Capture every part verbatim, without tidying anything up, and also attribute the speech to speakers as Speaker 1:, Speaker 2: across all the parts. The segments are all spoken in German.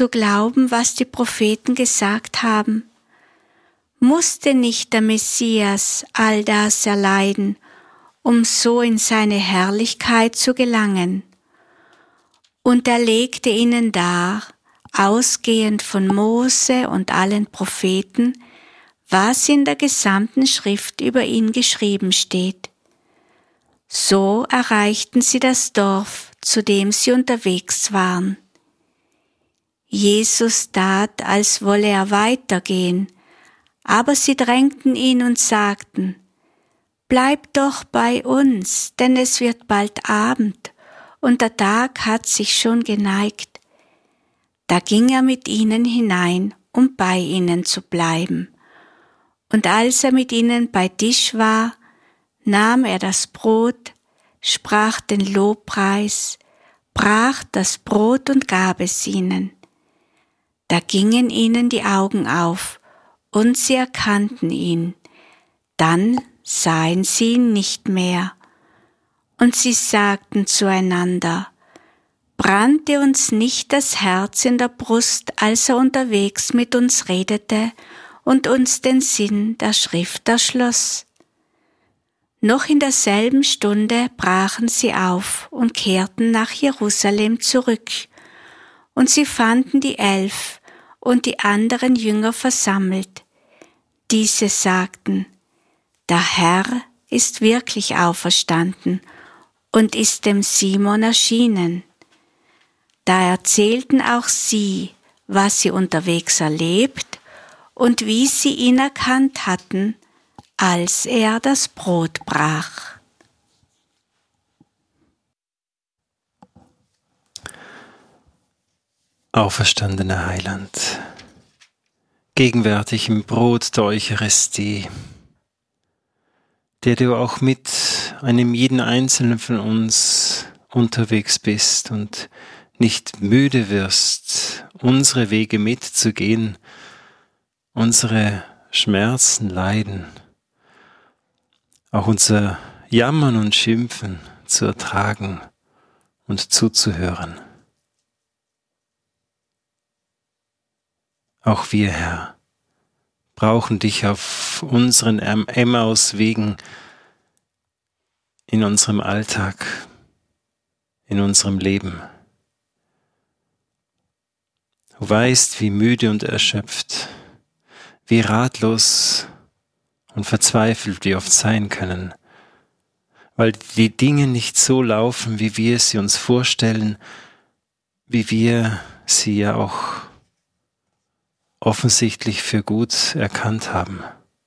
Speaker 1: zu glauben, was die Propheten gesagt haben? Musste nicht der Messias all das erleiden, um so in seine Herrlichkeit zu gelangen? Und er legte ihnen dar, ausgehend von Mose und allen Propheten, was in der gesamten Schrift über ihn geschrieben steht. So erreichten sie das Dorf, zu dem sie unterwegs waren. Jesus tat, als wolle er weitergehen, aber sie drängten ihn und sagten: Bleib doch bei uns, denn es wird bald Abend und der Tag hat sich schon geneigt. Da ging er mit ihnen hinein, um bei ihnen zu bleiben. Und als er mit ihnen bei Tisch war, nahm er das Brot, sprach den Lobpreis, brach das Brot und gab es ihnen. Da gingen ihnen die Augen auf, und sie erkannten ihn. Dann sahen sie ihn nicht mehr. Und sie sagten zueinander: Brannte uns nicht das Herz in der Brust, als er unterwegs mit uns redete und uns den Sinn der Schrift erschloss? Noch in derselben Stunde brachen sie auf und kehrten nach Jerusalem zurück. Und sie fanden die Elf und die anderen Jünger versammelt. Diese sagten: Der Herr ist wirklich auferstanden und ist dem Simon erschienen. Da erzählten auch sie, was sie unterwegs erlebt und wie sie ihn erkannt hatten, als er das Brot brach.
Speaker 2: Auferstandener Heiland, gegenwärtig im Brot der Eucharistie, der du auch mit einem jeden Einzelnen von uns unterwegs bist und nicht müde wirst, unsere Wege mitzugehen, unsere Schmerzen, Leiden, auch unser Jammern und Schimpfen zu ertragen und zuzuhören. Auch wir, Herr, brauchen dich auf unseren Emmaus-Wegen in unserem Alltag, in unserem Leben. Du weißt, wie müde und erschöpft, wie ratlos und verzweifelt wir oft sein können, weil die Dinge nicht so laufen, wie wir sie uns vorstellen, wie wir sie ja auch offensichtlich für gut erkannt haben.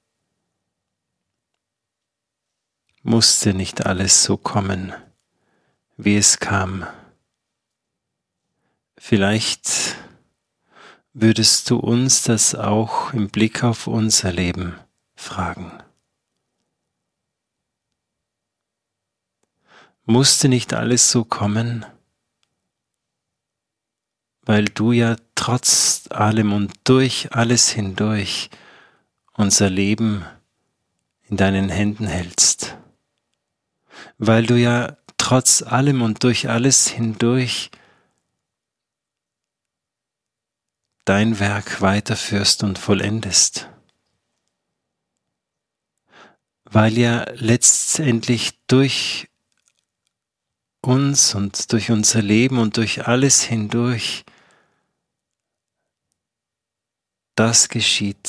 Speaker 2: Musste nicht alles so kommen, wie es kam. Vielleicht würdest du uns das auch im Blick auf unser Leben fragen. Musste nicht alles so kommen, weil du ja trotz allem und durch alles hindurch unser Leben in deinen Händen hältst. Weil du ja trotz allem und durch alles hindurch dein Werk weiterführst und vollendest. Weil ja letztendlich durch uns und durch unser Leben und durch alles hindurch das geschieht,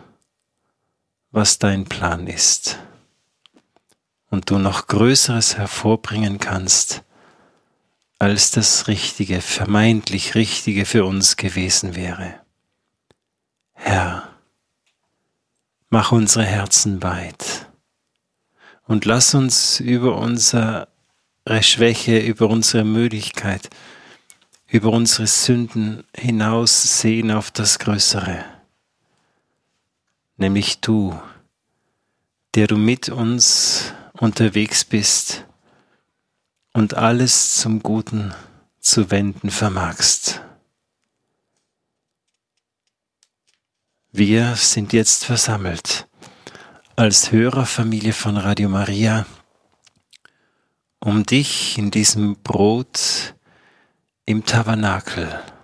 Speaker 2: was dein Plan ist, und du noch Größeres hervorbringen kannst, als das Richtige, vermeintlich Richtige für uns gewesen wäre. Herr, mach unsere Herzen weit und lass uns über unsere Schwäche, über unsere Müdigkeit, über unsere Sünden hinaus sehen auf das Größere, nämlich du, der du mit uns unterwegs bist und alles zum Guten zu wenden vermagst. Wir sind jetzt versammelt als Hörerfamilie von Radio Maria, um dich in diesem Brot im Tabernakel